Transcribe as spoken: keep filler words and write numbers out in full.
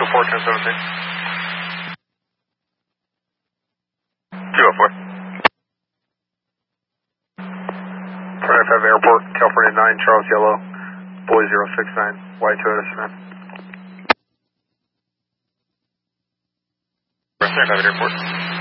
report ten seventeen. two oh four. twenty-five Airport, California nine, Charles Yellow, Boy zero six nine, White Toyota Sedan. twenty-five Airport.